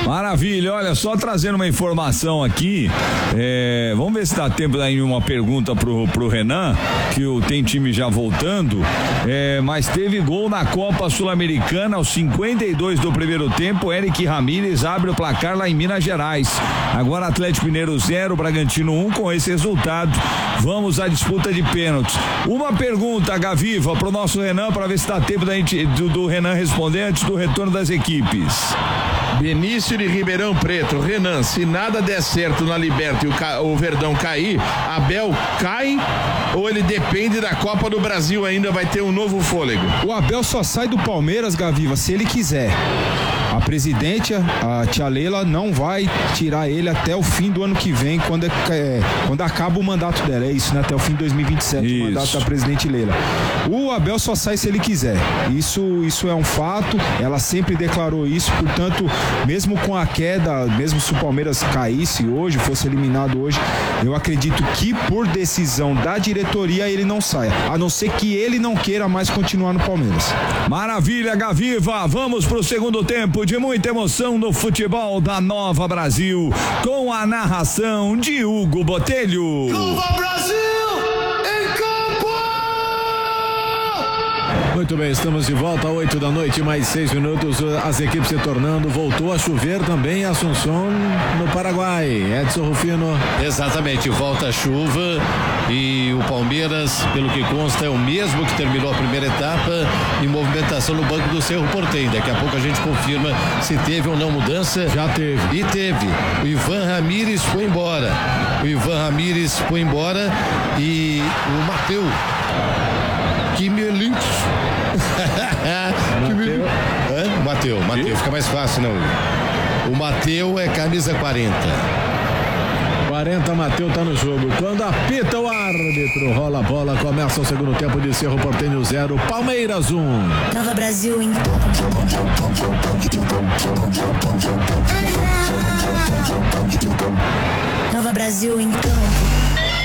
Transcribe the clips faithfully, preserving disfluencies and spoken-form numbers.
Maravilha, olha, só trazendo uma informação aqui, é, vamos ver se dá tempo aí uma pergunta pro, pro Renan, que o, tem time já voltando, é, mas teve gol na Copa Sul-Americana aos cinquenta e dois do primeiro tempo. Eric Ramírez abre o placar lá em Minas Gerais. Agora Atlético Mineiro zero, Bragantino um. Com esse resultado, vamos à disputa de pênaltis. Uma pergunta, Gaviva, pro nosso Renan, para ver se dá tempo da gente, do, do Renan responder antes do retorno das equipes. Benício de Ribeirão Preto. Renan, se nada der certo na Liberta e o, ca... o Verdão cair, Abel cai ou ele depende da Copa do Brasil, ainda vai ter um novo fôlego? O Abel só sai do Palmeiras, Gaviva, se ele quiser. A presidente, a tia Leila, não vai tirar ele até o fim do ano que vem, quando, é, é, quando acaba o mandato dela. É isso, né? Até o fim de dois mil e vinte e sete, isso. O mandato da presidente Leila. O Abel só sai se ele quiser. Isso, isso é um fato. Ela sempre declarou isso. Portanto, mesmo com a queda, mesmo se o Palmeiras caísse hoje, fosse eliminado hoje, eu acredito que por decisão da diretoria ele não saia. A não ser que ele não queira mais continuar no Palmeiras. Maravilha, Gaviva. Vamos pro segundo tempo de muita emoção no futebol da Nova Brasil, com a narração de Hugo Botelho. Nova Brasil em campo! Muito bem, estamos de volta, oito da noite, mais seis minutos, as equipes se tornando, voltou a chover também em Assunção, no Paraguai. Edson Rufino. Exatamente, volta a chuva e o Palmeiras, pelo que consta, é o mesmo que terminou a primeira etapa em movimentação no banco do Cerro Porteño. Daqui a pouco a gente confirma se teve ou não mudança. Já teve. E teve. O Ivan Ramírez foi embora. O Ivan Ramírez foi embora e o Mateu Kimelink. Mateu. Mateu, Mateu, fica mais fácil, não? O Mateu é camisa quarenta. quarenta, Mateu tá no jogo. Quando apita o árbitro, rola a bola, começa o segundo tempo de Cerro Porteño zero, Palmeiras um. Nova Brasil em Nova Brasil em campo.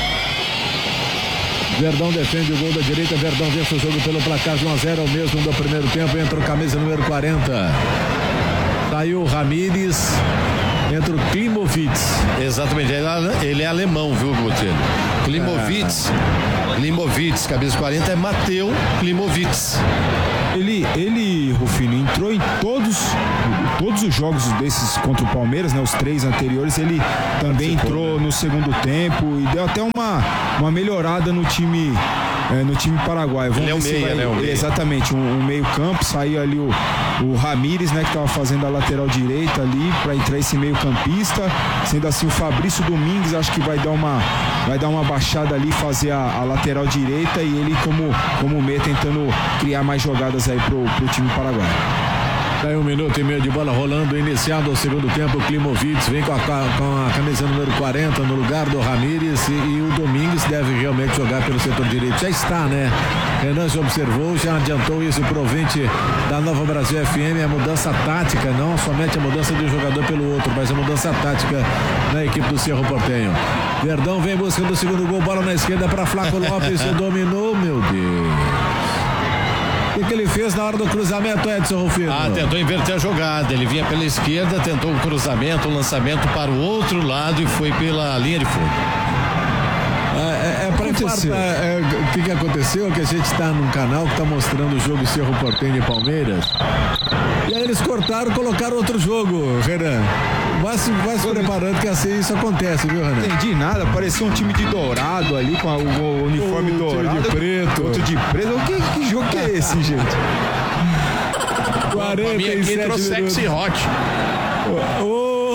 Verdão defende o gol da direita, Verdão vence o jogo pelo placar de um a zero, ao mesmo do primeiro tempo, entra o camisa número quarenta. Saiu o Ramírez, entra o Klimovitz. Exatamente, ele é alemão, viu, Botelho? Klimovitz, é. Klimovitz, camisa quarenta é Mateu Klimovitz. Ele, ele, Rufino, entrou em todos, todos os jogos desses contra o Palmeiras, né? Os três anteriores, ele também entrou no segundo tempo e deu até uma, uma melhorada no time, é, no time paraguaio. Vamos ele é o meia, vai, né? O meia. Exatamente, um, um meio campo, saiu ali o, o Ramírez, né? Que estava fazendo a lateral direita ali para entrar esse meio campista, sendo assim o Fabrício Domingues, acho que vai dar uma, vai dar uma baixada ali, fazer a, a lateral direita e ele como, como meia tentando criar mais jogadas aí pro, pro time paraguaio. Daí um minuto e meio de bola rolando, iniciado o segundo tempo, o Klimovitz vem com a, com a camisa número quarenta no lugar do Ramírez e, e o Domingues deve realmente jogar pelo setor direito. Já está, né? Renan já observou, já adiantou isso pro ouvinte da Nova Brasil F M, a mudança tática, não somente a mudança de um jogador pelo outro, mas a mudança tática na equipe do Cerro Porteño. Verdão vem buscando o segundo gol, bola na esquerda para Flaco Lopes, e dominou, meu Deus. O que, que ele fez na hora do cruzamento, Edson Rufino? Ah, tentou inverter a jogada. Ele vinha pela esquerda, tentou um cruzamento, um lançamento para o outro lado e foi pela linha de fundo. É, é, é para infartar. É, o que, que aconteceu é que a gente está num canal que está mostrando o jogo Cerro Porteño e Palmeiras. E aí eles cortaram e colocaram outro jogo, Renan. Vai se, vai se preparando que assim isso acontece, viu, Renan? Não entendi nada, parecia um time de dourado ali, com a, o uniforme o dourado. De preto. Outro de preto. Que, que jogo que é esse, gente? quarenta e sete entrou sexy hot. Ô,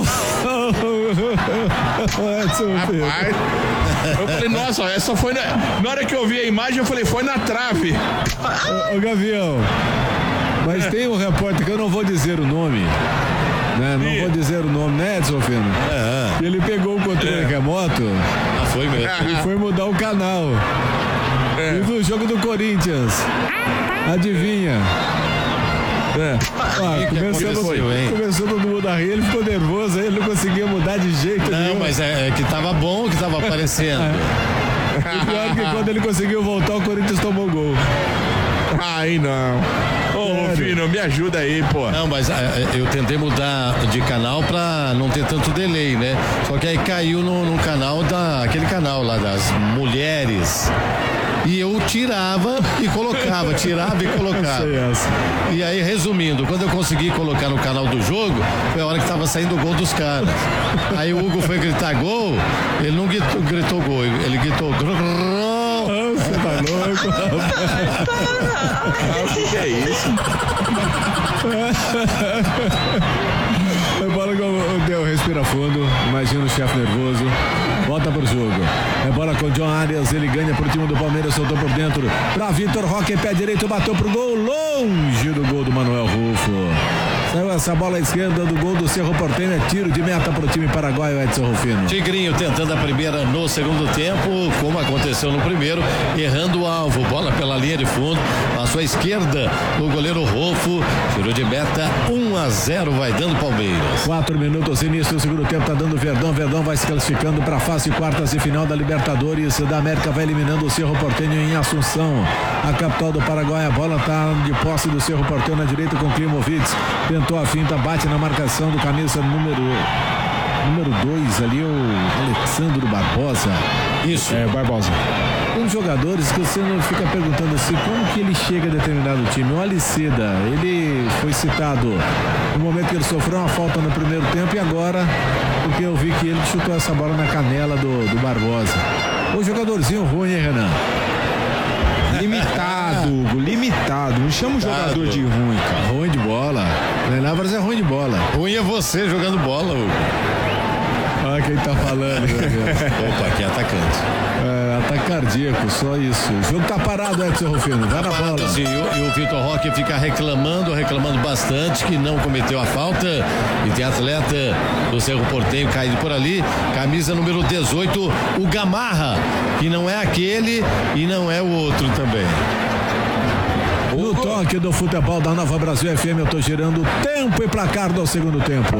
Edson, rapaz, eu falei, nossa, essa foi na, na hora que eu vi a imagem, eu falei, foi na trave. Ô, ô Gavião, mas é. Tem um repórter que eu não vou dizer o nome, né? Não e... vou dizer o nome, né, Edson Fino? É. Ele pegou o controle é. remoto. Ah, foi mesmo. E foi mudar o canal. É. E do jogo do Corinthians. Adivinha? É. Ah, começou, no, começou todo mundo a rir, ele ficou nervoso, aí ele não conseguia mudar de jeito não, nenhum. Não, mas é, é que tava bom, que tava aparecendo. É. E pior que quando ele conseguiu voltar, o Corinthians tomou gol. Ai, não. Ô, Rufino, me ajuda aí, pô. Não, mas é, eu tentei mudar de canal pra não ter tanto delay, né? Só que aí caiu no, no canal da, aquele canal lá das mulheres. E eu tirava e colocava, tirava e colocava. E aí, resumindo, quando eu consegui colocar no canal do jogo, foi a hora que tava saindo o gol dos caras. Aí o Hugo foi gritar gol, ele não gritou, gritou gol, ele gritou grrr. Você tá louco? O que, que é isso? É bola com deu, respira fundo, imagina o chefe nervoso, volta pro jogo. É bola com o John Arias, ele ganha pro time do Palmeiras, soltou por dentro pra Vitor Roque, pé direito, bateu pro gol, longe do gol do Manuel Rufo. Saiu essa bola à esquerda do gol do Cerro Porteño, é tiro de meta pro time paraguaio, Edson Rufino. Tigrinho tentando a primeira no segundo tempo, como aconteceu no primeiro, errando o alvo, bola pela linha de fundo, passou à esquerda do goleiro Rufo, tirou de meta, um a zero, vai dando Palmeiras. Quatro minutos, início do segundo tempo, tá dando Verdão, Verdão vai se classificando pra fase quartas e final da Libertadores da América, vai eliminando o Cerro Porteño em Assunção, a capital do Paraguai. A bola tá de posse do Cerro Porteño na direita com Klimovitz, tentou a finta, bate na marcação do camisa número número dois ali, o Alexandre Barbosa. Isso. É, Barbosa. Tem jogadores que você não fica perguntando assim, como que ele chega a determinado time. O Aliceda, ele foi citado no momento que ele sofreu uma falta no primeiro tempo e agora, porque eu vi que ele chutou essa bola na canela do, do Barbosa. O jogadorzinho ruim, hein, Renan? Limitado, Hugo, limitado. Não chama o jogador de ruim, cara. Ruim de bola. Renan Álvares é ruim de bola. Ruim é você jogando bola, Hugo. Olha quem tá falando. Opa, aqui é atacante. É, ataque cardíaco, só isso. O jogo tá parado, Edson Rufino. Vai na bola. Sim, e, o, o Vitor Roque fica reclamando, reclamando bastante que não cometeu a falta. E tem atleta do Cerro Porteño caído por ali. Camisa número dezoito, o Gamarra, que não é aquele e não é o outro também. No toque do futebol da Nova Brasil F M, eu tô girando tempo e placar do segundo tempo.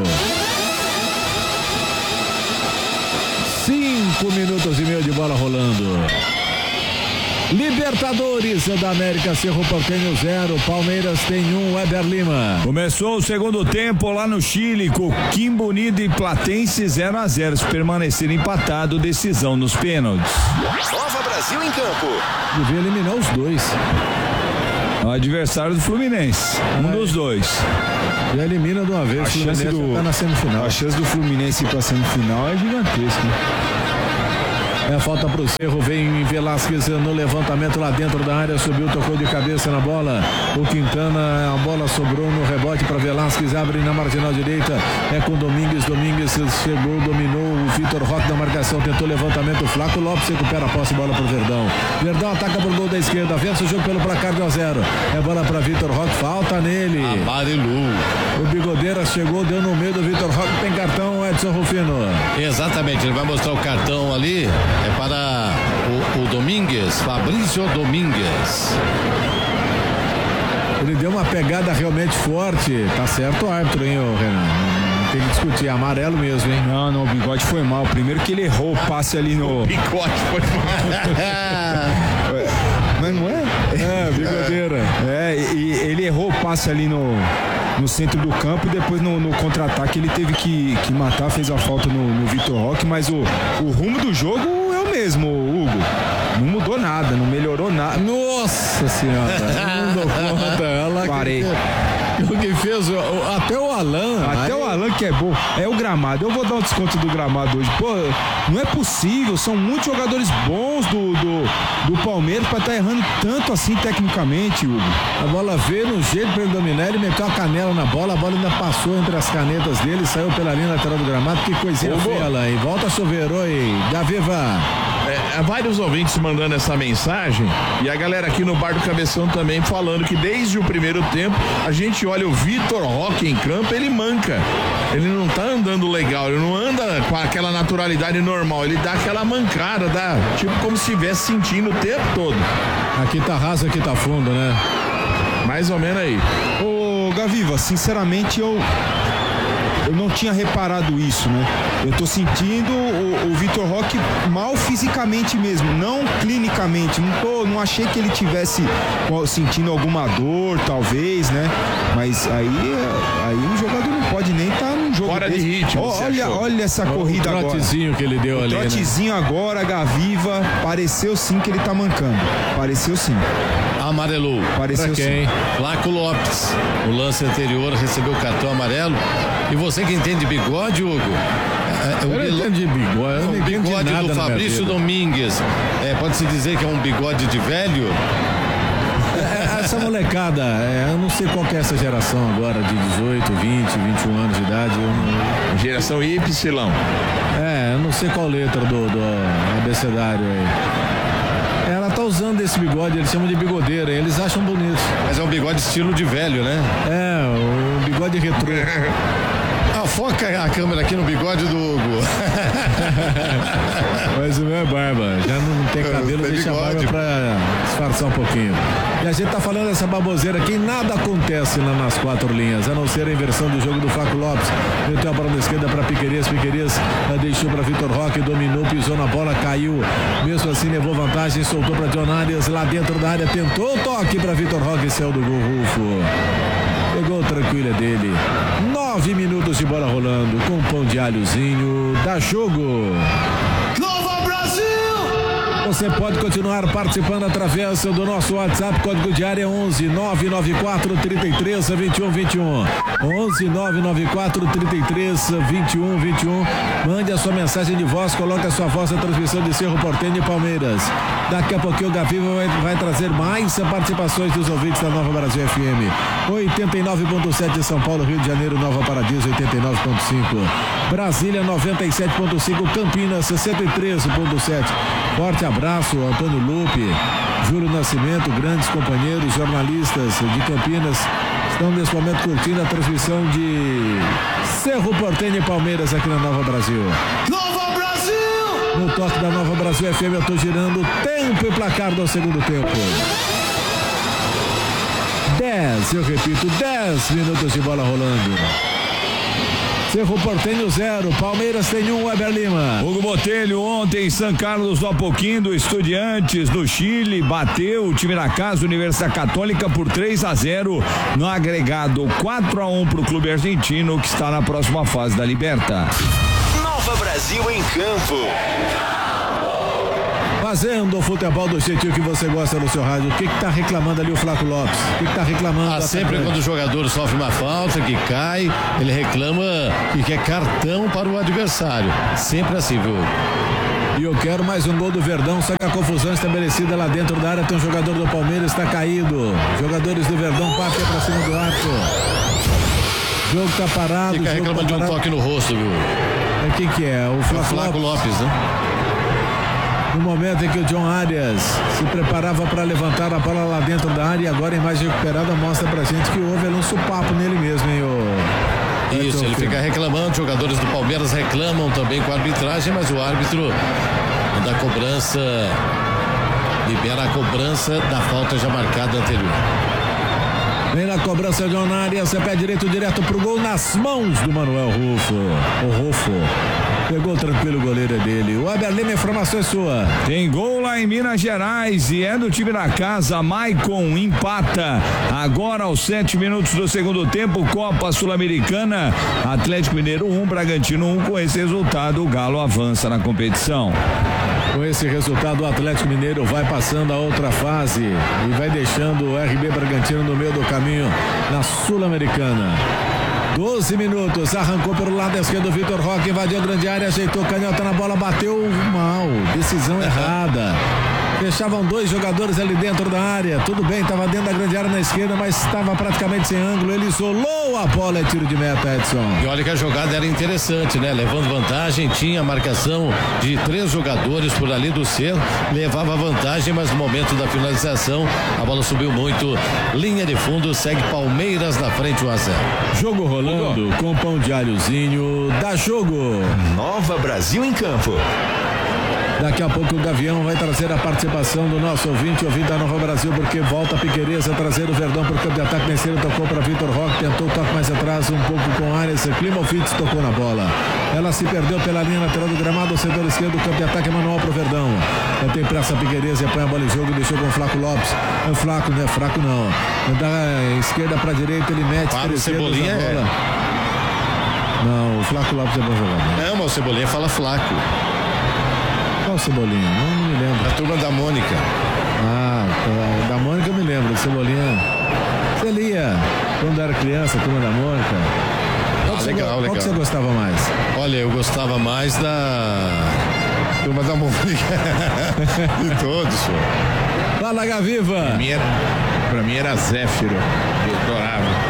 Cinco minutos e meio de bola rolando. Libertadores da América, Cerro Porteño zero, Palmeiras tem um, Weber Lima. Começou o segundo tempo lá no Chile, Coquimbo Unido e Platense zero a zero. Se permanecer empatado, decisão nos pênaltis. Nova Brasil em campo. Devia eliminar os dois. O adversário do Fluminense, um dos dois. Já elimina de uma vez, A o Fluminense chance do- tá na semifinal. A chance do Fluminense ir pra semifinal é gigantesca. É falta pro Cerro, vem Velasquez no levantamento lá dentro da área, subiu, tocou de cabeça na bola. O Quintana, a bola sobrou no rebote para Velasquez, abre na marginal direita, é com Domingues, Domingues chegou, dominou o Vitor Roque na marcação, tentou levantamento, Flaco Lopes recupera a posse, bola pro Verdão. Verdão ataca pro gol da esquerda, vence o jogo pelo placar de um a zero. É bola para Vitor Roque, falta nele. Amarelu. O Bigodeira chegou, deu no meio do Vitor Roque, tem cartão, Edson Rufino. Exatamente, ele vai mostrar o cartão ali. É para o, o Domingues, Fabrício Domingues. Ele deu uma pegada realmente forte. Tá certo o árbitro, hein, ô Renan? Não tem que discutir, é amarelo mesmo, hein? Não, não, o Bigode foi mal. Primeiro que ele errou o passe ali no... Picote foi Mas não é? É, Bigodeira. É, e ele errou o passe ali no, no centro do campo e depois no, no contra-ataque ele teve que, que matar, fez a falta no, no Vitor Roque, mas o, o rumo do jogo é o mesmo, Hugo. Não mudou nada, não melhorou nada. Nossa senhora, não dou conta. Ela Parei. Que, o que fez, o- até o Alan. Até aí- o Alan que é bom, é o gramado. Eu vou dar um desconto do gramado hoje. Pô, não é possível, são muitos jogadores bons do, do, do Palmeiras pra estar errando tanto assim tecnicamente, Hugo. A bola veio no jeito para ele dominar, ele meteu a canela na bola, a bola ainda passou entre as canetas dele, saiu pela linha lateral do gramado, que coisinha Ô, feia, Alan. E volta a chover, oi, Gaviva. É, vários ouvintes mandando essa mensagem e a galera aqui no Bar do Cabeção também falando que desde o primeiro tempo a gente olha o Vitor Roque em campo, ele manca, ele não tá andando legal, ele não anda com aquela naturalidade normal, ele dá aquela mancada, dá tipo como se estivesse sentindo o tempo todo. Aqui tá raso, aqui tá fundo, né? Mais ou menos aí. Ô, Gaviva, sinceramente eu eu não tinha reparado isso, né? Eu tô sentindo o, o Vitor Roque mal fisicamente mesmo, não clinicamente. Não, tô, não achei que ele tivesse sentindo alguma dor, talvez, né? Mas aí, aí o jogador não pode nem estar tá num jogo fora desse. de ritmo. Oh, olha, olha essa corrida agora. O trotezinho que ele deu o ali, trotezinho né? agora, Gaviva, pareceu sim que ele tá mancando. Pareceu sim. Amarelou. Pareceu pra quem? sim. Flaco Lopes. O lance anterior recebeu o cartão amarelo. E você que entende bigode, Hugo? É, eu não entendo de bigode. Eu o bigode do Fabrício Domingues. É, pode-se dizer que é um bigode de velho? Essa molecada, é, eu não sei qual que é essa geração agora, de dezoito, vinte, vinte e um anos de idade. Eu não... Geração Y. É, eu não sei qual letra do, do abecedário aí. Ela tá usando esse bigode, eles chamam de bigodeira, eles acham bonito. Mas é um bigode estilo de velho, né? É, o bigode retrô. Ah, foca a câmera aqui no bigode do Hugo. Mas o meu é barba, já não tem cabelo, tem deixa bigode. a barba pra disfarçar um pouquinho. E a gente tá falando dessa baboseira aqui, nada acontece lá nas quatro linhas, a não ser a inversão do jogo do Flaco Lopes. Meteu a bola na esquerda pra Piquerias, Piquerias deixou pra Vitor Roque, dominou, pisou na bola, caiu, mesmo assim levou vantagem, soltou pra John Arias, lá dentro da área, tentou o toque pra Vitor Roque, céu do gol, Rufo. Pegou tranquila dele. Nove minutos de bola rolando com pão de alhozinho. Dá jogo. Nova Brasil! Você pode continuar participando através do nosso WhatsApp, código de área onze nove nove quatro, trinta e três, vinte e um, vinte e um. onze nove nove quatro, trinta e três, vinte e um, vinte e um. Mande a sua mensagem de voz, coloque a sua voz na transmissão de Cerro Porteño e Palmeiras. Daqui a pouquinho o Gaviva vai, vai trazer mais participações dos ouvintes da Nova Brasil F M. oitenta e nove ponto sete São Paulo, Rio de Janeiro, Nova Paradiso, oitenta e nove ponto cinco. Brasília, noventa e sete ponto cinco. Campinas, sessenta e três ponto sete. Forte abraço, Antônio Lupe, Júlio Nascimento, grandes companheiros, jornalistas de Campinas, estão nesse momento curtindo a transmissão de Cerro Porteño e Palmeiras aqui na Nova Brasil. Nova Brasil! No toque da Nova Brasil F M, eu estou girando tempo e placar do segundo tempo. dez, eu repito, dez minutos de bola rolando. Cerro Porteño zero, Palmeiras tem um, Weber Lima. Hugo Botelho, ontem São Carlos do Apoquindo, Estudiantes do Chile, bateu o time da casa, Universidade Católica, por três a zero, no agregado quatro a um para o clube argentino, que está na próxima fase da Liberta. Nova Brasil em campo. Fazendo o futebol do jeitinho que você gosta no seu rádio. O que que tá reclamando ali o Flaco Lopes? O que que tá reclamando? Ah, sempre quando o jogador sofre uma falta, que cai, ele reclama que quer cartão para o adversário. Sempre assim, viu? E eu quero mais um gol do Verdão, só que a confusão estabelecida lá dentro da área, tem um jogador do Palmeiras, está caído. Jogadores do Verdão partem para cima do arco. O jogo tá parado. Fica reclamando tá de um toque no rosto, viu? É quem que é? O Flaco, Flaco Lopes, Lopes, né? No momento em que o John Arias se preparava para levantar a bola lá dentro da área, e agora em mais recuperada mostra pra gente que houve ali um supapo nele mesmo, hein? O... Isso, ele fica reclamando, jogadores do Palmeiras reclamam também com a arbitragem, mas o árbitro da cobrança libera a cobrança da falta já marcada anterior. Vem na cobrança de John Arias, pé direito direto pro gol nas mãos do Manuel Rufo. O Rufo. Pegou tranquilo o goleiro dele. O Aberlima, a informação é sua. Tem gol lá em Minas Gerais e é do time da casa. Maicon empata. Agora aos sete minutos do segundo tempo, Copa Sul-Americana. Atlético Mineiro um, Bragantino um. Com esse resultado, o Galo avança na competição. Com esse resultado, o Atlético Mineiro vai passando a outra fase e vai deixando o R B Bragantino no meio do caminho na Sul-Americana. doze minutos, arrancou pelo lado esquerdo, Vitor Roque invadiu a grande área, ajeitou canhota na bola, bateu mal, decisão errada. Fechavam dois jogadores ali dentro da área, tudo bem, estava dentro da grande área na esquerda, mas estava praticamente sem ângulo, ele isolou a bola, é tiro de meta, Edson. E olha que a jogada era interessante, né? Levando vantagem, tinha a marcação de três jogadores por ali do cerro, levava vantagem, mas no momento da finalização, a bola subiu muito, linha de fundo, segue Palmeiras na frente, um a zero. Jogo rolando com pão de alhozinho, dá jogo. Nova Brasil em campo. Daqui a pouco o Gavião vai trazer a participação do nosso ouvinte, ouvinte da Nova Brasil, porque volta a Piquerez a trazer o Verdão para o campo de ataque. Venceiro tocou para Vitor Roque, tentou o toque mais atrás, um pouco com áreas. Klimovitz tocou na bola. Ela se perdeu pela linha lateral do gramado, o setor esquerdo do campo de ataque é manual para o Verdão. Não tem pressa a Piquerez, põe a bola em jogo, deixou com o Flaco Lopes. É Flaco, não é fraco não. Da esquerda para a direita, ele mete. Para o Cebolinha é. Não, o Flaco Lopes é bom jogador. Não, mas o Cebolinha fala Flaco. Qual o Cebolinha? Não, não me lembro. A turma da Mônica. Ah, da Mônica eu me lembro. O Cebolinha. Você lia quando era criança, a turma da Mônica? Qual, ah, você, legal, qual legal. que você gostava mais? Olha, eu gostava mais da turma da Mônica. De todos, senhor. Fala, Gaviva. Pra mim era, pra mim era Zéfiro. Eu adorava.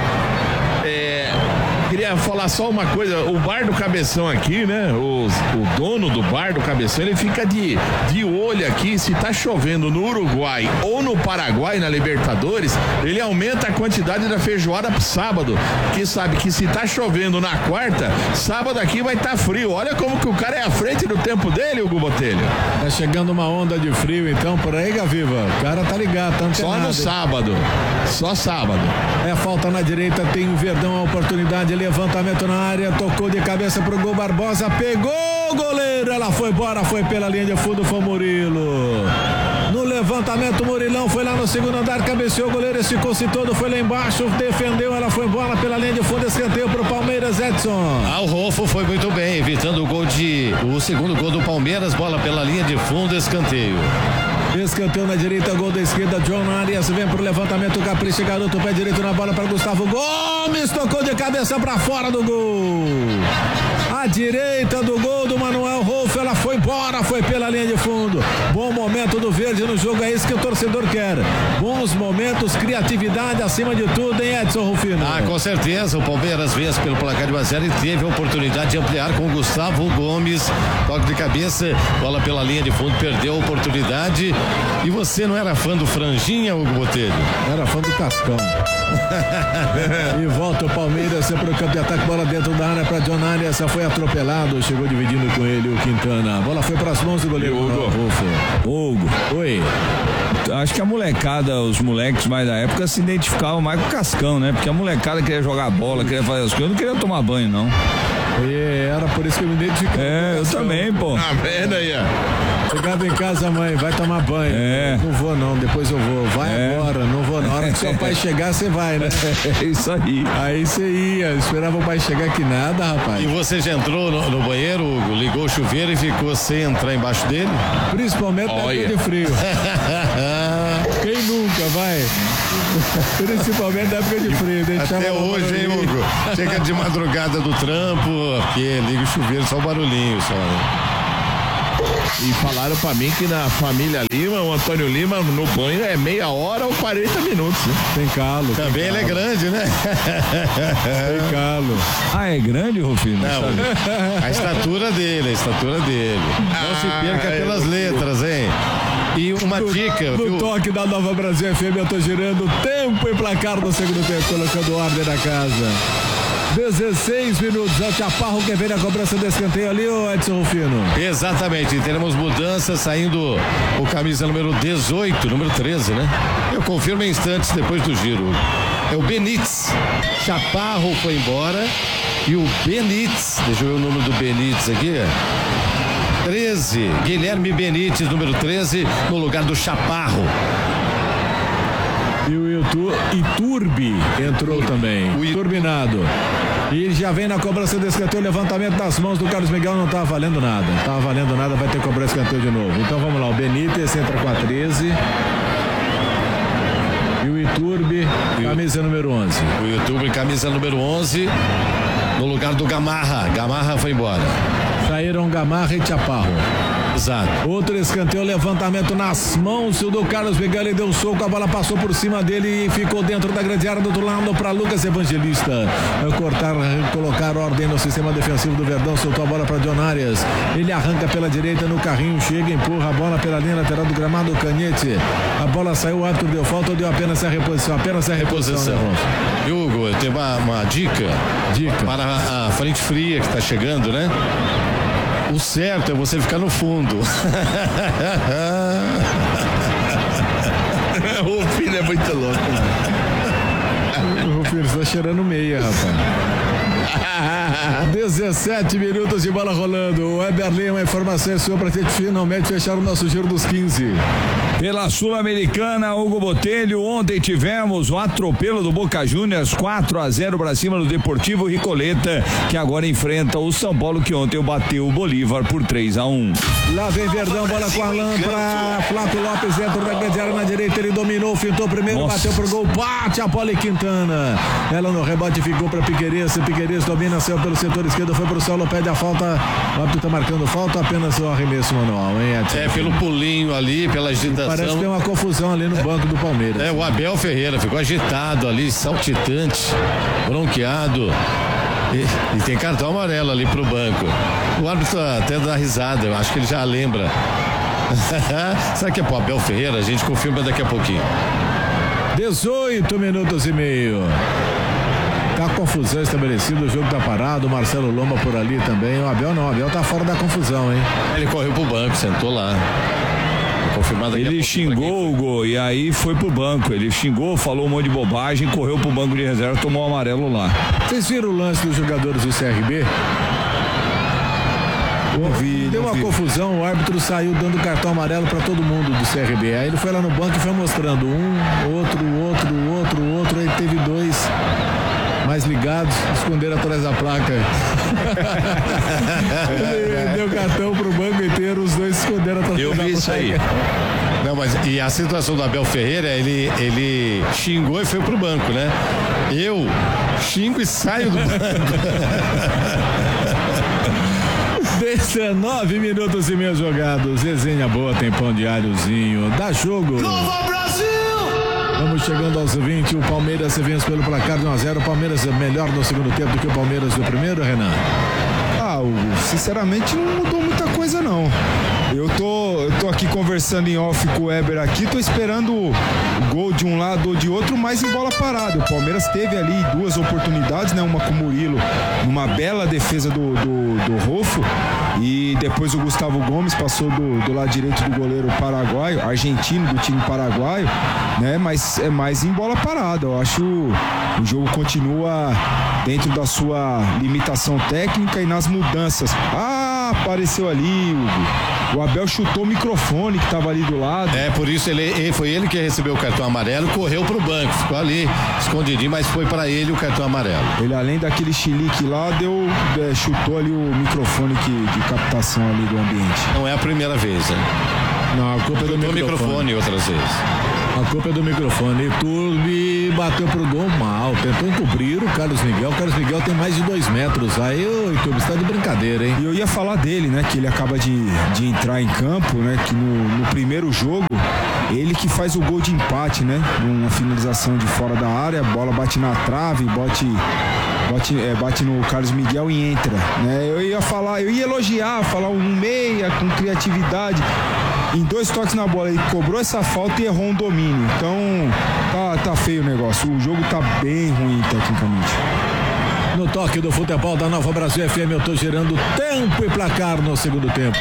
Queria falar só uma coisa, o bar do Cabeção aqui, né? O, o dono do bar do Cabeção, ele fica de, de olho aqui, se tá chovendo no Uruguai ou no Paraguai, na Libertadores, ele aumenta a quantidade da feijoada pro sábado, que sabe que se tá chovendo na quarta, sábado aqui vai estar tá frio. Olha como que o cara é à frente do tempo dele, Hugo Botelho. Tá chegando uma onda de frio então por aí, Gaviva. O cara tá ligado, tá antenado. Só no sábado, só sábado. É falta na direita, tem o Verdão, a oportunidade, levantamento na área, tocou de cabeça pro gol, Barbosa pegou o goleiro, ela foi embora, foi pela linha de fundo, foi o Murilo. No levantamento, o Murilão foi lá no segundo andar, cabeceou o goleiro, esticou-se todo, foi lá embaixo, defendeu, ela foi embora pela linha de fundo, escanteio pro Palmeiras, Edson. Ah, o Rolfo foi muito bem, evitando o gol de, o segundo gol do Palmeiras, bola pela linha de fundo, escanteio. Escanteio na direita, gol da esquerda, John Arias vem pro levantamento, capricha, garoto, pé direito na bola para Gustavo Gomes, tocou de cabeça para fora do gol. A direita do gol do Manuel Rolf, ela foi embora, foi pela linha de fundo. Bom momento do Verde no jogo, é isso que o torcedor quer. Bons momentos, criatividade acima de tudo, hein, Edson Rufino? Ah, com certeza, o Palmeiras vence pelo placar de um a zero e teve a oportunidade de ampliar com o Gustavo Gomes, toque de cabeça, bola pela linha de fundo, perdeu a oportunidade. E você não era fã do Franjinha, Hugo Botelho? Era fã do Cascão. E volta o Palmeiras para o campo de ataque, bola dentro da área para John Arias, foi atropelado, chegou dividindo com ele o Quintana. A bola foi para as mãos do goleiro Hugo. Hugo. Oi. Acho que a molecada, os moleques mais da época se identificavam mais com o Cascão, né? Porque a molecada queria jogar bola, queria fazer as coisas, não queria tomar banho, não. E era por isso que eu me identifiquei. É, eu também, pô. Tá vendo aí, ó. Chegava em casa, mãe, vai tomar banho. É. Não vou não, depois eu vou. Vai é. agora, não vou. Na hora que seu pai chegar, você vai, né? É isso aí. Aí você ia, esperava o pai chegar que nada, rapaz. E você já entrou no, no banheiro, Hugo, ligou o chuveiro e ficou sem entrar embaixo dele? Principalmente na época de frio. Quem nunca, vai? Principalmente na época de frio. Até hoje, hein, Hugo? Chega de madrugada do trampo, porque liga o chuveiro, só o barulhinho, só, né? E falaram pra mim que na família Lima, o Antônio Lima no banho é meia hora ou quarenta minutos, né? Tem calo. Também tem ele calo. é grande, né? Tem calo. Ah, é grande, Rufino? Não, a estatura dele, a estatura dele. Não ah, se perca é pelas letras, hein? E uma no, dica, no viu? toque da Nova Brasil F M, eu tô girando tempo e placar no segundo tempo, colocando ordem na casa. dezesseis minutos, é o Chaparro que vem na cobrança do escanteio ali, o Edson Rufino. Exatamente, teremos mudança, saindo o camisa número dezoito, número treze, né? Eu confirmo em instantes depois do giro. É o Benítez. Chaparro foi embora e o Benítez, deixa eu ver o número do Benítez aqui, treze, Guilherme Benítez, número treze, no lugar do Chaparro. E o Iturbe entrou também. O Turbinado. E já vem na cobrança do escanteio, levantamento das mãos do Carlos Miguel, não estava valendo nada. Não estava valendo nada, vai ter que cobrar escanteio de novo. Então vamos lá, o Benítez entra com a treze. E o Iturbe, camisa número onze. O Iturbe, camisa número onze, no lugar do Gamarra. Gamarra foi embora. Saíram Gamarra e Chaparro. Exato. Outro escanteio, levantamento nas mãos do Carlos Miguel, ele deu um soco, a bola passou por cima dele e ficou dentro da grande área do outro lado para Lucas Evangelista. Cortar, colocar ordem no sistema defensivo do Verdão, soltou a bola para John Arias. Ele arranca pela direita no carrinho, chega, empurra a bola pela linha lateral do gramado, Canhete. A bola saiu, o árbitro deu falta ou deu apenas a reposição? Apenas a reposição. E Hugo, tem uma, uma dica, dica para a frente fria que está chegando, né? O certo é você ficar no fundo. O filho é muito louco. O filho está cheirando meia, rapaz. dezessete minutos de bola rolando. O Eberlin, uma informação é sua para gente finalmente fechar o nosso giro dos quinze. Pela Sul-Americana, Hugo Botelho, ontem tivemos o atropelo do Boca Juniors, quatro a zero para cima do Deportivo Ricoleta, que agora enfrenta o São Paulo, que ontem bateu o Bolívar por três a um. Lá vem Verdão, bola com a Alain para Flávio Lopes dentro da grande área na direita, ele dominou, fintou primeiro, Nossa. bateu pro gol, bate a bola e Quintana. Ela no rebote ficou para Piqueires, Piqueires domina, saiu pelo setor esquerdo, foi pro solo, pede a falta, o árbitro tá marcando falta, apenas o arremesso manual, hein, Edson? É, pelo pulinho ali, pela agitação. Parece que tem uma confusão ali no banco do Palmeiras. É, o Abel Ferreira ficou agitado ali, saltitante, bronqueado. E, e tem cartão amarelo ali pro banco. O árbitro até dá risada, eu acho que ele já lembra. Será que é pro Abel Ferreira? A gente confirma daqui a pouquinho. dezoito minutos e meio. Tá confusão estabelecida, o jogo tá parado, o Marcelo Lomba por ali também. O Abel não, o Abel tá fora da confusão, hein? Ele correu pro banco, sentou lá. Confirmado. Ele xingou o gol e aí foi pro banco. Ele xingou, falou um monte de bobagem, correu pro banco de reserva, tomou o amarelo lá. Vocês viram o lance dos jogadores do C R B? Vi, Deu uma vi. confusão, o árbitro saiu dando cartão amarelo para todo mundo do C R B. Aí ele foi lá no banco e foi mostrando um, outro, outro, outro, outro. Aí teve dois mais ligados, esconderam atrás da placa. Ele deu cartão pro banco inteiro, os dois esconderam atrás Eu da placa. vi isso aí. Não, mas e a situação do Abel Ferreira, ele, ele xingou e foi pro banco, né? Eu xingo e saio do banco. dezenove minutos e meio jogados. Resenha boa, tem pão diáriozinho. Dá jogo. Nova Brasil! Vamos chegando aos vinte. O Palmeiras se vence pelo placar de um a zero. O Palmeiras é melhor no segundo tempo do que o Palmeiras do primeiro, Renan? Ah, Hugo, sinceramente não mudou muita coisa não. Eu tô, eu tô aqui conversando em off com o Weber aqui, tô esperando o gol de um lado ou de outro, mas em bola parada. O Palmeiras teve ali duas oportunidades, né? Uma com o Murilo, numa bela defesa do, do, do Rolfo, e depois o Gustavo Gomes passou do, do lado direito do goleiro paraguaio, argentino do time paraguaio, né? Mas é mais em bola parada. Eu acho o jogo continua dentro da sua limitação técnica e nas mudanças. Ah, apareceu ali, Hugo. O Abel chutou o microfone que estava ali do lado. É, por isso ele, ele foi ele que recebeu o cartão amarelo, correu pro banco, ficou ali escondidinho, mas foi para ele o cartão amarelo. Ele, além daquele chilique lá, deu, é, chutou ali o microfone que, de captação ali do ambiente. Não é a primeira vez, né? Não, a culpa é do Chutou o microfone. microfone outras vezes. A culpa é do microfone. Turbi bateu pro gol mal, tentou encobrir o Carlos Miguel. O Carlos Miguel tem mais de dois metros. Aí, ô, Turbi, você tá de brincadeira, hein? E eu ia falar dele, né? Que ele acaba de, de entrar em campo, né? Que no, no primeiro jogo, ele que faz o gol de empate, né? Uma finalização de fora da área, a bola bate na trave, bate, bate, é, bate no Carlos Miguel e entra, né? Eu ia falar, eu ia elogiar, falar um meia com criatividade. Em dois toques na bola, ele cobrou essa falta e errou um domínio. Então, tá, tá feio o negócio. O jogo tá bem ruim tecnicamente. No toque do futebol da Nova Brasil F M, eu tô gerando tempo e placar no segundo tempo.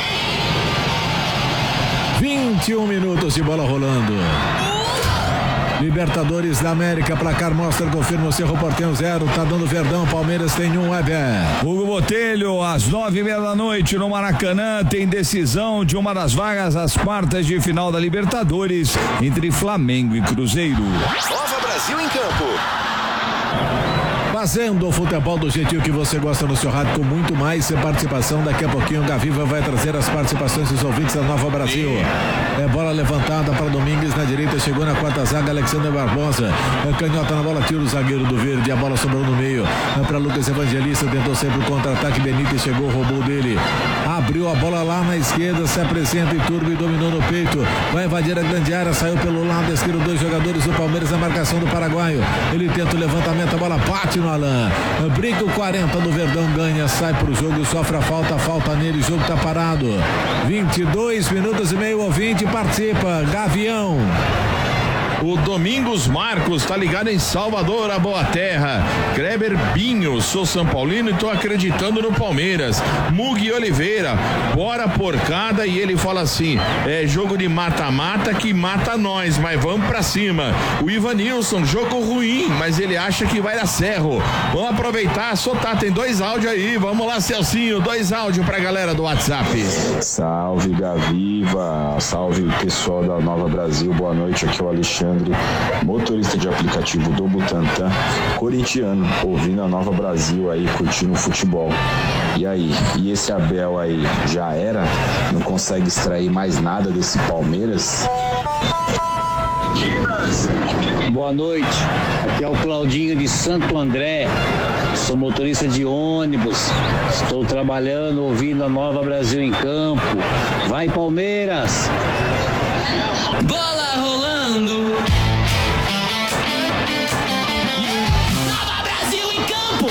vinte e um minutos de bola rolando. Libertadores da América, placar mostra, confirma o Cerro Porteño zero, tá dando Verdão, Palmeiras tem um, Weber. Hugo Botelho, às nove e meia da noite no Maracanã, tem decisão de uma das vagas às quartas de final da Libertadores entre Flamengo e Cruzeiro. Nova Brasil em campo. Fazendo o futebol do jeitinho que você gosta no seu rádio, com muito mais participação. Daqui a pouquinho o Gaviva vai trazer as participações dos ouvintes da Nova Brasil. É bola levantada para Domingues na direita, chegou na quarta zaga Alexander Barbosa. É canhota na bola, tira o zagueiro do Verde, a bola sobrou no meio. É para Lucas Evangelista, tentou sempre o contra-ataque, Benítez chegou, roubou dele. Abriu a bola lá na esquerda, se apresenta e Turbi dominou no peito. Vai invadir a grande área, saiu pelo lado esquerdo, dois jogadores do Palmeiras na marcação do paraguaio. Ele tenta o levantamento, a bola bate no Alain. Brinca o quarenta do Verdão, ganha, sai pro jogo, sofre a falta, falta nele, o jogo tá parado. vinte e dois minutos e meio, ouvinte participa, Gavião. O Domingos Marcos tá ligado em Salvador, a Boa Terra. Kleber Binho, sou São Paulino e tô acreditando no Palmeiras. Mugi Oliveira, bora porcada, e ele fala assim, é jogo de mata-mata que mata nós, mas vamos pra cima. O Ivanilson, jogo ruim, mas ele acha que vai dar cerro. Vamos aproveitar, soltar, tem dois áudios aí, vamos lá, Celcinho, dois áudios pra galera do WhatsApp. Salve Gaviva, salve pessoal da Nova Brasil, boa noite, aqui é o Alexandre, motorista de aplicativo do Butantã, corintiano, ouvindo a Nova Brasil aí, curtindo o futebol. E aí, e esse Abel aí, já era? Não consegue extrair mais nada desse Palmeiras? Boa noite, aqui é o Claudinho de Santo André, sou motorista de ônibus, estou trabalhando, ouvindo a Nova Brasil em campo. Vai Palmeiras! Bola rolando! Nova Brasil em campo!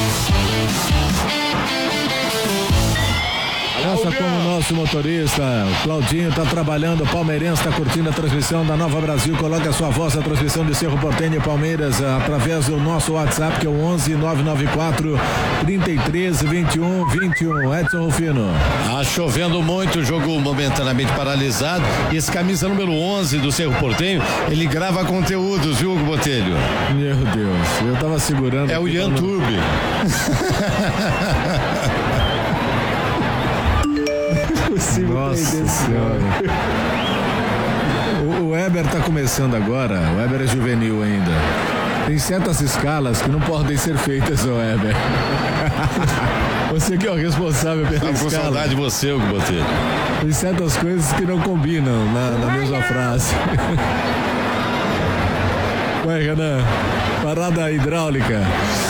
Faça como nosso motorista, o Claudinho tá trabalhando, o palmeirense tá curtindo a transmissão da Nova Brasil, coloca a sua voz na transmissão de Cerro Porteño e Palmeiras através do nosso WhatsApp, que é o onze nove nove quatro, trinta e três, vinte e um, vinte e um. Edson Rufino. Ah, chovendo muito, o jogo momentaneamente paralisado, e esse camisa número onze do Cerro Porteño, ele grava conteúdos, viu, Hugo Botelho? Meu Deus, eu tava segurando. É o YouTube. Nossa Senhora. O, o Weber tá começando agora, o Weber é juvenil ainda. Tem certas escalas que não podem ser feitas, o Weber. Você que é o responsável pela escala. Com saudade de você, Hugo Botelho. Tem certas coisas que não combinam na, na mesma frase. Ué, Renan, parada hidráulica.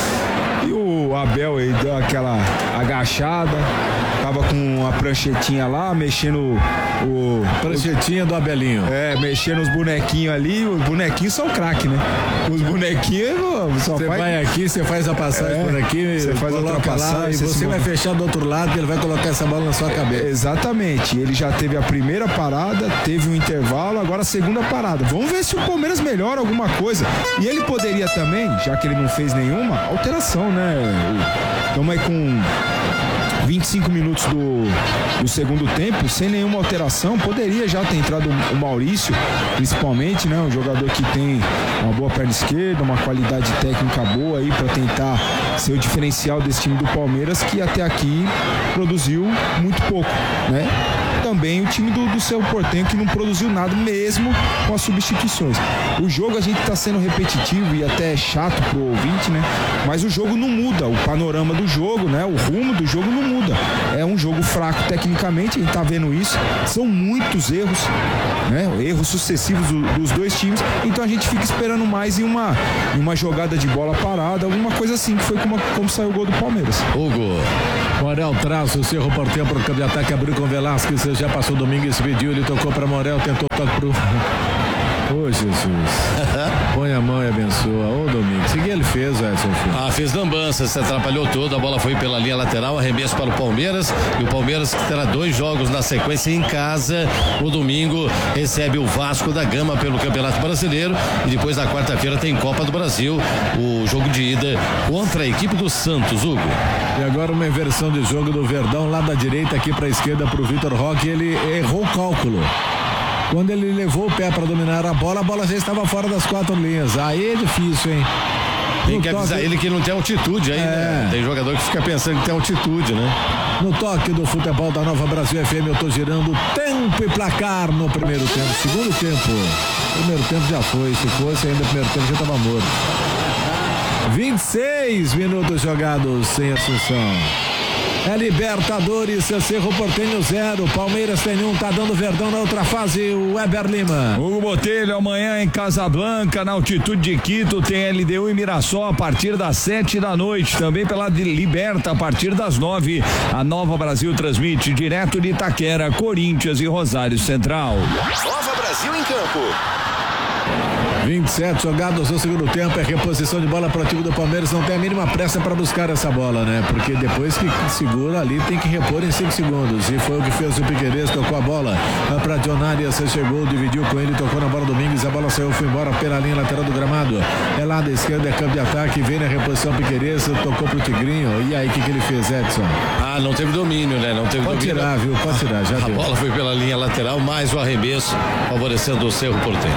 E o Abel aí deu aquela agachada, tava com a pranchetinha lá, mexendo o... Pranchetinha do Abelinho. É, mexendo os bonequinhos ali, os bonequinhos são craque, né? Os bonequinhos só Você faz... vai aqui, você faz a passagem é, por aqui, você faz a lá, e você, você vai fechar do outro lado e ele vai colocar essa bola na sua cabeça. Exatamente, ele já teve a primeira parada, teve um intervalo, agora a segunda parada. Vamos ver se o Palmeiras melhora alguma coisa. E ele poderia também, já que ele não fez nenhuma, alteração, né? Estamos aí com vinte e cinco minutos do, do segundo tempo, sem nenhuma alteração, poderia já ter entrado o Maurício, principalmente, né? Um jogador que tem uma boa perna esquerda, uma qualidade técnica boa aí para tentar ser o diferencial desse time do Palmeiras, que até aqui produziu muito pouco, né? Também o time do, do Cerro Porteño, que não produziu nada mesmo com as substituições. O jogo a gente tá sendo repetitivo e até chato pro ouvinte, né? Mas o jogo não muda, o panorama do jogo, né? O rumo do jogo não muda. É um jogo fraco tecnicamente, a gente tá vendo isso. São muitos erros, né? Erros sucessivos do, dos dois times. Então a gente fica esperando mais em uma, em uma jogada de bola parada, alguma coisa assim, que foi como, como saiu o gol do Palmeiras. Hugo. Morel traz o Cerro Porteño para o campo de ataque, abriu com Velasquez, já passou o Domingues, pediu, ele tocou para Morel, tentou toque pro... Ô oh, Jesus, põe a mão e abençoa. Ô oh, Domingues, o que ele fez, Edson? Ah, fez lambança, se atrapalhou todo, a bola foi pela linha lateral, arremesso para o Palmeiras, e o Palmeiras terá dois jogos na sequência em casa. No domingo recebe o Vasco da Gama pelo Campeonato Brasileiro, e depois na quarta-feira tem Copa do Brasil, o jogo de ida contra a equipe do Santos, Hugo. E agora uma inversão de jogo do Verdão, lá da direita aqui para a esquerda para o Vitor Roque, ele errou o cálculo. Quando ele levou o pé para dominar a bola, a bola já estava fora das quatro linhas. Aí é difícil, hein? Tem que avisar ele que não tem altitude aí, é. né? Tem jogador que fica pensando que tem altitude, né? No toque do futebol da Nova Brasil F M, eu tô girando tempo e placar no primeiro tempo. Segundo tempo. Primeiro tempo já foi. Se fosse ainda o primeiro tempo, já tava morto. vinte e seis minutos jogados sem Assunção. É Libertadores, Cerro Porteño zero, Palmeiras tem um, tá dando Verdão na outra fase, o Weber Lima. Hugo Botelho, amanhã em Casablanca, na altitude de Quito, tem L D U e Mirassol a partir das sete da noite, também pela Liberta a partir das nove. A Nova Brasil transmite direto de Itaquera, Corinthians e Rosário Central. Nova Brasil em campo. vinte e sete jogados no segundo tempo, é reposição de bola para o time do Palmeiras, não tem a mínima pressa para buscar essa bola, né? Porque depois que segura ali tem que repor em cinco segundos, e foi o que fez o Piquerez, tocou a bola para Dionárias, chegou, dividiu com ele, tocou na bola do Domingues, a bola saiu, foi embora pela linha lateral do gramado, é lá da esquerda, é campo de ataque, vem na reposição Piquerez, tocou pro Tigrinho, e aí o que, que ele fez, Edson? Ah, não teve domínio, né? Não teve Pode domínio. tirar, viu? Pode tirar, já a deu. A bola foi pela linha lateral, mais o arremesso, favorecendo o Cerro Porteño.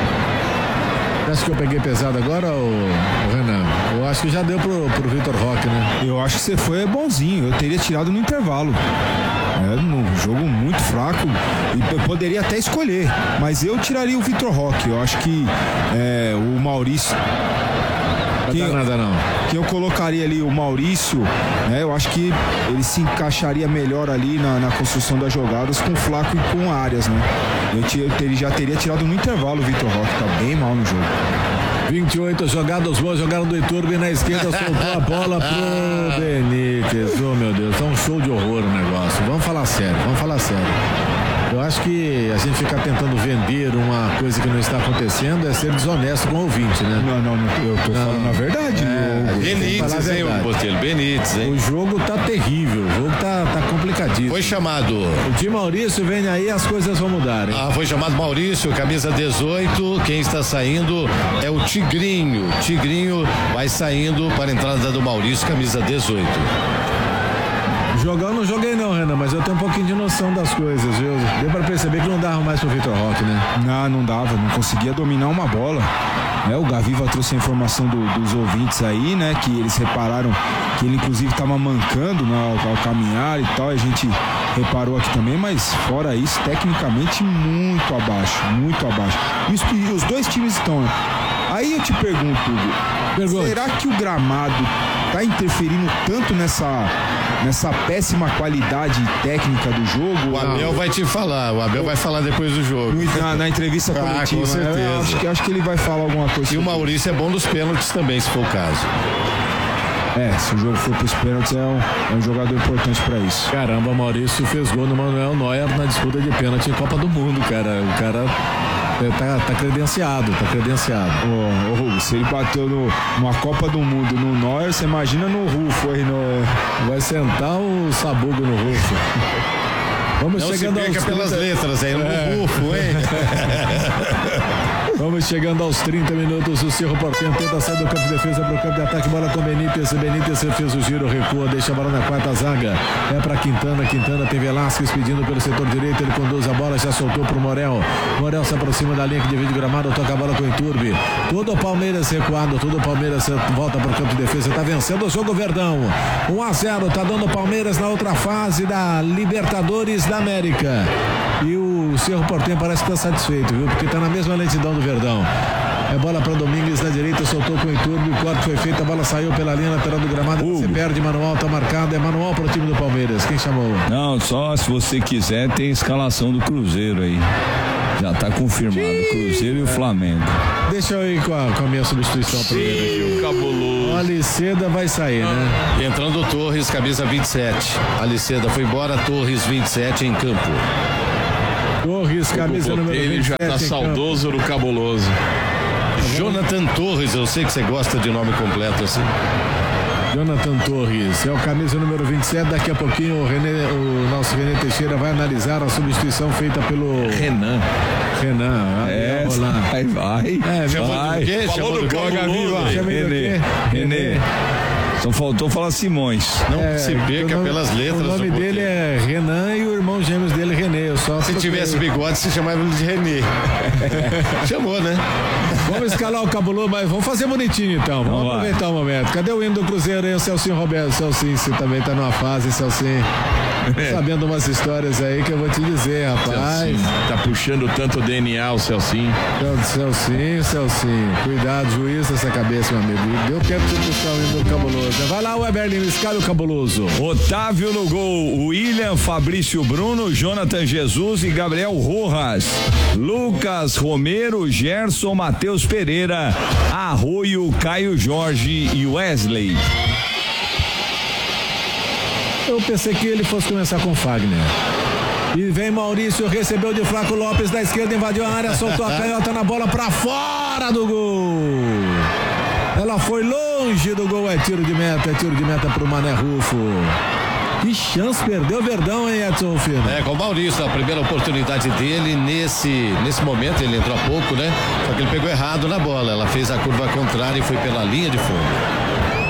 Acho que eu peguei pesado agora, o Renan? Eu acho que já deu pro, pro Vitor Roque, né? Eu acho que você foi bonzinho, eu teria tirado no intervalo. É um jogo muito fraco e eu poderia até escolher, mas eu tiraria o Vitor Roque. Eu acho que é, o Maurício. Não dá nada não. Que eu colocaria ali o Maurício, né? Eu acho que ele se encaixaria melhor ali na, na construção das jogadas com o Flaco e com o Arias, né? Eu, te, eu ter, já teria tirado no intervalo o Vitor Roque, tá bem mal no jogo. vinte e oito jogadas boas, jogaram do Iturbe na esquerda, soltou a bola pro Benítez. Oh meu Deus, tá um show de horror o negócio. Vamos falar sério, vamos falar sério. Eu acho que a gente ficar tentando vender uma coisa que não está acontecendo é ser desonesto com o ouvinte, né? Não, não, eu tô não. falando a verdade. É, Benítez, hein, o Botelho? Benítez, hein? O jogo tá terrível, o jogo tá, tá complicadíssimo. Foi chamado. O de Maurício vem aí, as coisas vão mudar, hein? Ah, foi chamado Maurício, camisa dezoito. Quem está saindo é o Tigrinho. Tigrinho vai saindo para a entrada do Maurício, camisa dezoito. Jogar eu não joguei não, Renan, mas eu tenho um pouquinho de noção das coisas, viu? Deu pra perceber que não dava mais pro Vitor Roque, né? Não, não dava, não conseguia dominar uma bola. É, o Gaviva trouxe a informação do, dos ouvintes aí, né? Que eles repararam que ele inclusive estava mancando, né, ao, ao caminhar e tal, a gente reparou aqui também, mas fora isso, tecnicamente muito abaixo, muito abaixo. E os, e os dois times estão, né? Aí eu te pergunto, Hugo, Pergunte. será que o gramado tá interferindo tanto nessa, nessa péssima qualidade técnica do jogo? O Abel vai te falar, o Abel vai falar depois do jogo. Na, na entrevista coletiva, ah, com certeza. Eu acho que, acho que ele vai falar alguma coisa. E o Maurício é bom dos pênaltis também, se for o caso. É, se o jogo for pros pênaltis, é um, é um jogador importante pra isso. Caramba, o Maurício fez gol no Manuel Neuer na disputa de pênalti em Copa do Mundo, cara. O cara tá, tá credenciado, tá credenciado. Ô, ô Hugo, se ele bateu no, numa Copa do Mundo no Neuer, você imagina no Rufo aí no... Vai sentar o sabugo no Rufo. Vamos Não chegando se perca aos pelas trinta... letras aí, no é. Rufo, hein? Vamos chegando aos trinta minutos. O Cerro Porteño tenta sair do campo de defesa para o campo de ataque. Bola com Benítez. Benítez fez o giro, recua, deixa a bola na quarta zaga. É para Quintana. Quintana tem Velasquez pedindo pelo setor direito. Ele conduz a bola, já soltou para o Morel. Morel se aproxima da linha que divide o gramado. Toca a bola com o Iturbe. Todo o Palmeiras recuado. Todo o Palmeiras volta para o campo de defesa. Está vencendo o jogo Verdão. um a zero. Está dando o Palmeiras na outra fase da Libertadores da América. E o Cerro Porteño parece que está satisfeito, viu? Porque está na mesma lentidão do Verdão. É bola para Domingues na direita, soltou com o Iturbe, o corte foi feito, a bola saiu pela linha lateral do gramado, Hugo. Você perde, manual tá marcado, é manual para o time do Palmeiras. Quem chamou? Não, só se você quiser tem escalação do Cruzeiro aí. Já tá confirmado, o Cruzeiro e o Flamengo. Deixa eu ir com a, com a minha substituição primeiro aqui. Cabuloso. O Aliceda vai sair, né? Entrando o Torres, camisa vinte e sete. Aliceda foi embora, Torres vinte e sete em campo. Torres, camisa número vinte e sete. Ele já tá saudoso no Cabuloso. Jonathan Torres, eu sei que você gosta de nome completo assim. Jonathan Torres é o camisa número vinte e sete. Daqui a pouquinho o, René, o nosso René Teixeira vai analisar a substituição feita pelo Renan. Renan, é, vai, vai. É, chamou vai. do quê? Falou do Cabuloso. René, René. Só faltou falar Simões. Não é, se perca nome, pelas letras. O nome do dele é Renan e o irmão gêmeos dele René. Eu só se troquei. Tivesse bigode, se chamava ele de René. Chamou, né? Vamos escalar o Cabuloso, mas vamos fazer bonitinho então. Vamos Não aproveitar vai. o momento. Cadê o hino do Cruzeiro aí? O Celcinho Roberto. Celcinho, você também tá numa fase, Celcinho. É. Sabendo umas histórias aí que eu vou te dizer, rapaz. Celcinho, tá puxando tanto o D N A, o Celcinho. Celcinho, Celcinho. Cuidado, juiz dessa cabeça, meu amigo. Deu tempo de puxar o hino do Cabuloso. Vai lá, Weberlin, escala o Cabuloso. Otávio no gol, William, Fabrício Bruno, Jonathan Jesus e Gabriel Rojas. Lucas Romero, Gerson, Matheus Pereira, Arroio, Caio Jorge e Wesley. Eu pensei que ele fosse começar com Fagner. E vem Maurício, recebeu de Flaco Lopes da esquerda, invadiu a área, soltou a canhota na bola pra fora do gol. Ela foi longe do gol, é tiro de meta, é tiro de meta pro Mané Rufo. Que chance perdeu o Verdão, hein, Edson Rufino? É, com o Maurício, a primeira oportunidade dele nesse, nesse momento, ele entrou há pouco, né? Só que ele pegou errado na bola, ela fez a curva contrária e foi pela linha de fundo.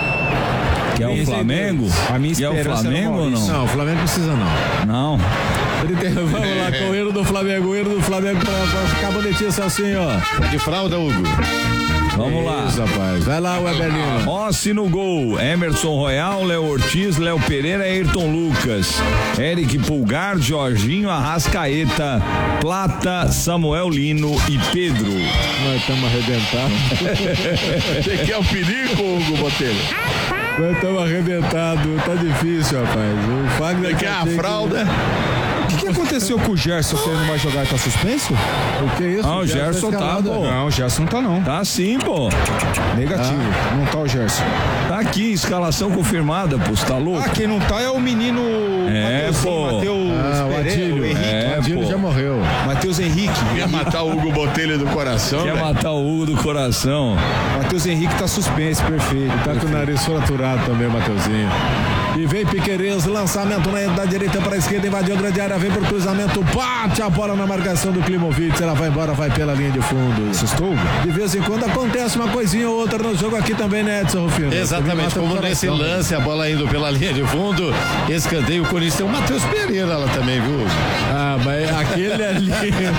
Que é o Flamengo? A minha que é o Flamengo ou não? Não, o Flamengo precisa não. Não. Vamos lá, com o erro do Flamengo, o erro do Flamengo pra, pra ficar bonitinho assim, ó. De fralda, Hugo. Vamos lá. Isso, rapaz. Vai lá, o Eberlino. Ossi no gol. Emerson Royal, Léo Ortiz, Léo Pereira, Ayrton Lucas. Eric Pulgar, Jorginho, Arrascaeta, Plata, Samuel Lino e Pedro. Nós estamos arrebentados. Você quer o perigo, Hugo Botelho? Nós estamos arrebentados. Tá difícil, rapaz. O Fagner quer a fralda? O que, que aconteceu com o Gerson que ele não vai jogar e tá suspenso? O que é isso? Ah, o Gerson tá, pô. Não, o Gerson não tá não. Tá sim, pô. Negativo, ah. Não tá o Gerson. Tá aqui, escalação confirmada, pô, você tá louco? Ah, quem não tá é o menino É, pô. Matheus ah, o Adílio, Henrique. É, o Adílio pô. já morreu. Matheus Henrique. Quer matar o Hugo Botelho do coração, Quer né? matar o Hugo do coração. Matheus Henrique tá suspenso, perfeito. Tá perfeito. com o nariz fraturado também, Mateuzinho. E vem Piquerez, lançamento na, da direita para a esquerda, invadiu a grande área, vem pro cruzamento, bate a bola na marcação do Klimovich, ela vai embora, vai pela linha de fundo. Assustou? De vez em quando acontece uma coisinha ou outra no jogo aqui também, né, Edson Rufino? Exatamente, como nesse lance, a bola indo pela linha de fundo, escanteio, o Corinthians tem o Matheus Pereira lá também, viu? Ah, mas aquele ali,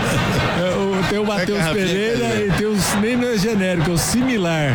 tem o Matheus é Pereira e tem os, nem não é genérico, é o similar.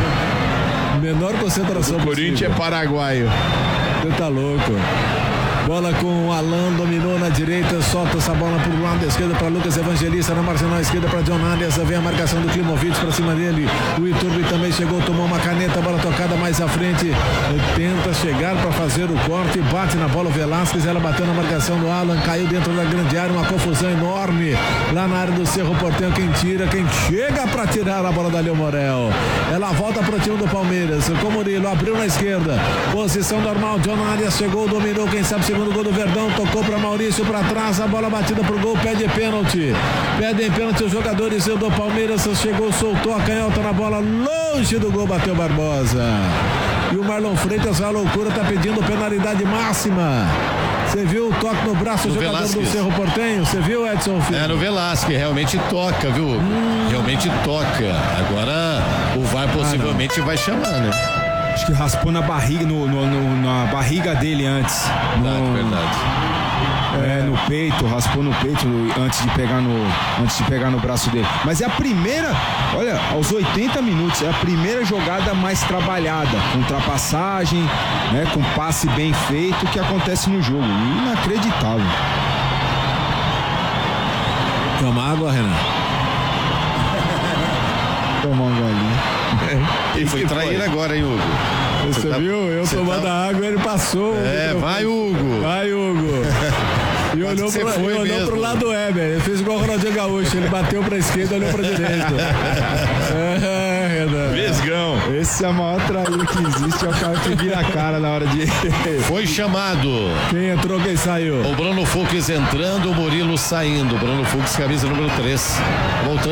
Menor concentração. O Corinthians é paraguaio. Você tá louco. Bola com o Alan, dominou na direita, solta essa bola pro lado da esquerda para Lucas Evangelista, na marginal esquerda para John Arias, vem a marcação do Klimovich para cima dele, o Iturbe também chegou, tomou uma caneta, bola tocada mais à frente, tenta chegar para fazer o corte, bate na bola o Velasquez, ela bateu na marcação do Alan, caiu dentro da grande área, uma confusão enorme, lá na área do Cerro Porteño, quem tira, quem chega para tirar a bola da Leo Morel, ela volta pro time do Palmeiras, com o Murilo, abriu na esquerda, posição normal, John Arias chegou, dominou, quem sabe segundo gol do Verdão, tocou para Maurício para trás, a bola batida pro gol, pede pênalti. Pedem pênalti os jogadores do Palmeiras, chegou, soltou a canhota na bola, longe do gol, bateu Barbosa. E o Marlon Freitas, a loucura, tá pedindo penalidade máxima. Você viu o toque no braço do jogador Velasquez. Do Cerro Porteño? Você viu, Edson Filho? É, no Velasquez, realmente toca, viu? Hum. Realmente toca. Agora o V A R possivelmente ah, vai chamar, né? Acho que raspou na barriga, no, no, no, na barriga dele antes. Verdade, no, verdade. É, no peito, raspou no peito antes de pegar no, antes de pegar no braço dele. Mas é a primeira, olha, aos oitenta minutos, é a primeira jogada mais trabalhada, com ultrapassagem, né, com passe bem feito que acontece no jogo. Inacreditável. Toma água, Renan. Tomar um golinho. Ele foi trair agora, hein, Hugo? Você, Você tá, viu? Eu tomando tá... água, ele passou. É, vai, Hugo. Vai, Hugo. E olhou, pro, foi olhou pro lado do Weber. Ele fez igual o Ronaldinho Gaúcho. Ele bateu pra esquerda, olhou pra direita. É, Renan. Vesgão. Esse é a maior traíra que existe. É o cara que vira a cara na hora de. Foi chamado. Quem entrou, quem saiu? O Bruno Fux entrando, o Murilo saindo. Bruno Fux, camisa número três. Voltando.